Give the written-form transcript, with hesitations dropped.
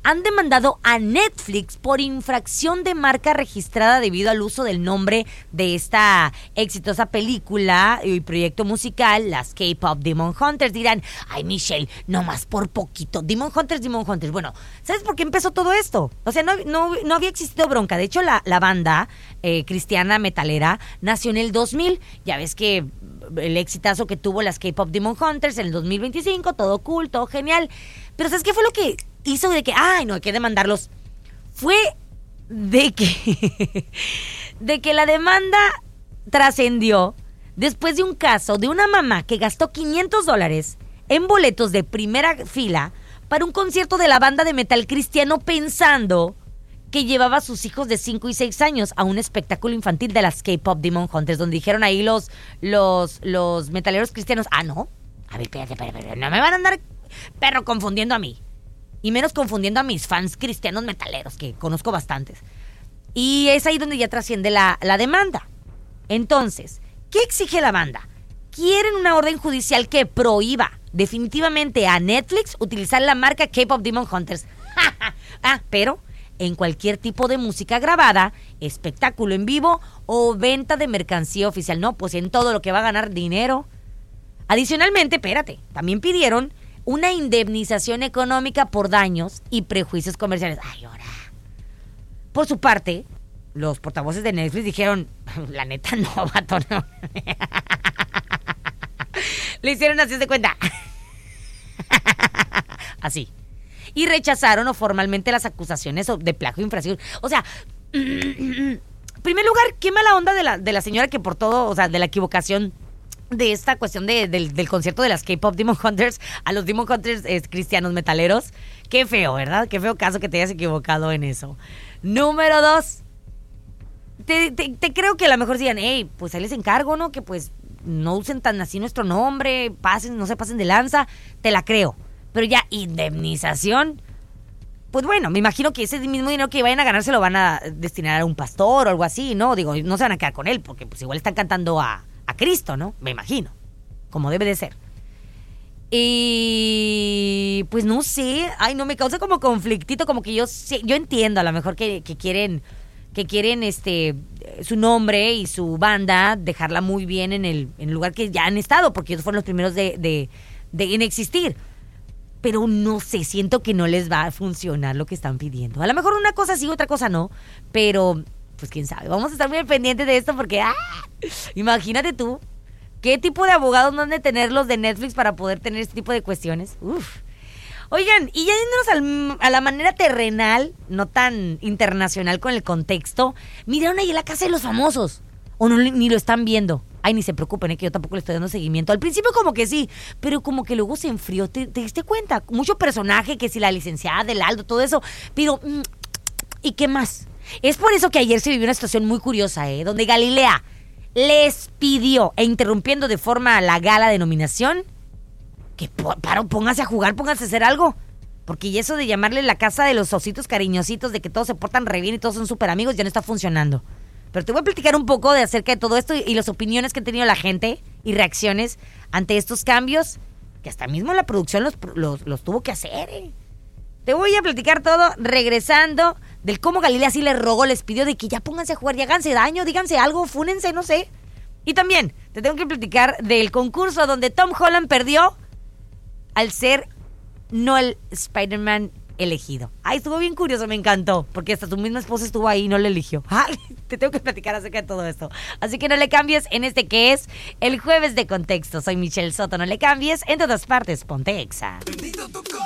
han demandado a Netflix por infracción de marca registrada debido al uso del nombre de esta exitosa película y proyecto musical, las K-Pop Demon Hunters. Dirán, ay, Michelle, nomás por poquito. Demon Hunters. Bueno, ¿sabes por qué empezó todo esto? O sea, no había existido bronca. De hecho, la banda cristiana metalera nació en el 2000. Ya ves que el exitazo que tuvo las K-Pop Demon Hunters en el 2025, todo cool, todo genial. Pero ¿sabes qué fue lo que hizo de que, ay, no, hay que demandarlos? Fue de que la demanda trascendió después de un caso de una mamá que gastó $500 en boletos de primera fila para un concierto de la banda de metal cristiano pensando que llevaba a sus hijos de 5 y 6 años a un espectáculo infantil de las K-Pop Demon Hunters, donde dijeron ahí los metaleros cristianos, no, a ver, espérate, no me van a andar, perro, confundiendo a mí. Y menos confundiendo a mis fans cristianos metaleros, que conozco bastantes. Y es ahí donde ya trasciende la demanda. Entonces, ¿qué exige la banda? Quieren una orden judicial que prohíba definitivamente a Netflix utilizar la marca K-Pop Demon Hunters. Pero en cualquier tipo de música grabada, espectáculo en vivo o venta de mercancía oficial. No, pues en todo lo que va a ganar dinero. Adicionalmente, espérate, también pidieron una indemnización económica por daños y prejuicios comerciales. Ay, ahora. Por su parte, los portavoces de Netflix dijeron, la neta no, vato, no. Le hicieron así de cuenta. Así. Y rechazaron formalmente las acusaciones de plagio e infracción. O sea, en primer lugar, qué mala onda de la señora que por todo, o sea, de la equivocación de esta cuestión del concierto de las K-Pop Demon Hunters a los Demon Hunters cristianos metaleros. Qué feo, ¿verdad? Qué feo caso que te hayas equivocado en eso. Número 2. Te creo que a lo mejor digan, hey, pues ahí les encargo, ¿no? Que pues no usen tan así nuestro nombre, no se pasen de lanza. Te la creo. Pero ya, indemnización. Pues bueno, me imagino que ese mismo dinero que vayan a ganar se lo van a destinar a un pastor o algo así, ¿no? Digo, no se van a quedar con él, porque pues igual están cantando a Cristo, ¿no? Me imagino. Como debe de ser. Y pues no sé. Ay, no, me causa como conflictito. Como que yo entiendo a lo mejor que quieren su nombre y su banda dejarla muy bien en el lugar que ya han estado, porque ellos fueron los primeros en existir. Pero no sé, siento que no les va a funcionar lo que están pidiendo. A lo mejor una cosa sí, otra cosa no. Pero pues quién sabe, vamos a estar muy pendientes de esto porque, imagínate tú, ¿qué tipo de abogados no han de tener los de Netflix para poder tener este tipo de cuestiones? Uf. Oigan, y ya yéndonos a la manera terrenal, no tan internacional con el contexto, miraron ahí la Casa de los Famosos, o no, ni lo están viendo. Ay, ni se preocupen, que yo tampoco le estoy dando seguimiento. Al principio como que sí, pero como que luego se enfrió, ¿te diste cuenta? Mucho personaje, que si la licenciada del Aldo, todo eso, pero, ¿y qué más? Es por eso que ayer se vivió una situación muy curiosa, donde Galilea les pidió, interrumpiendo de forma la gala de nominación, que póngase a jugar, póngase a hacer algo. Porque y eso de llamarle la casa de los ositos cariñositos, de que todos se portan re bien y todos son súper amigos, ya no está funcionando. Pero te voy a platicar un poco acerca de todo esto y las opiniones que ha tenido la gente y reacciones ante estos cambios, que hasta mismo la producción los tuvo que hacer, Te voy a platicar todo regresando del cómo Galilea sí les rogó, les pidió de que ya pónganse a jugar, ya háganse daño, díganse algo, fúnense, no sé. Y también te tengo que platicar del concurso donde Tom Holland perdió al ser no el Spider-Man elegido. Ay, estuvo bien curioso, me encantó, porque hasta su misma esposa estuvo ahí y no le eligió. Ay, te tengo que platicar acerca de todo esto. Así que no le cambies en este que es el Jueves de Contexto. Soy Michelle Soto, no le cambies, en todas partes, ponte Exa.